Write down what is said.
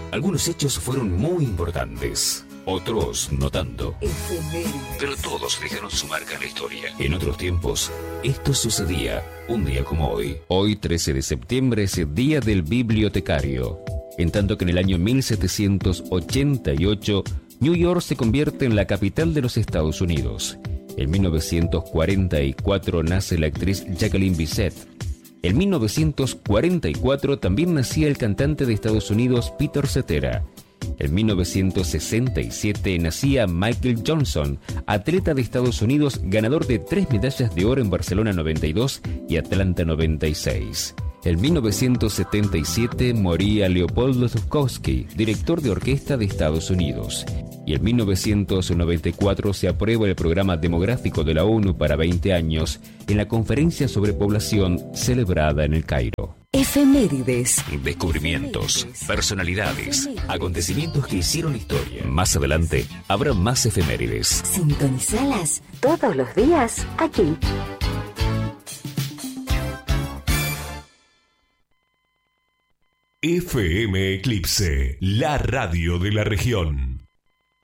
Algunos hechos fueron muy importantes, otros no tanto. Pero todos dejaron su marca en la historia. En otros tiempos, esto sucedía un día como hoy. Hoy, 13 de septiembre, es el Día del Bibliotecario. En tanto que en el año 1788, New York se convierte en la capital de los Estados Unidos. En 1944 nace la actriz Jacqueline Bisset. En 1944 también nacía el cantante de Estados Unidos Peter Cetera. En 1967 nacía Michael Johnson, atleta de Estados Unidos, ganador de 3 medallas de oro en Barcelona 92 y Atlanta 96. En 1977 moría Leopoldo Zuchowski, director de orquesta de Estados Unidos. Y en 1994 se aprueba el programa demográfico de la ONU para 20 años en la conferencia sobre población celebrada en El Cairo. Efemérides. Descubrimientos, personalidades, acontecimientos que hicieron historia. Más adelante habrá más efemérides. Sintonizalas todos los días aquí. FM Eclipse, la radio de la región.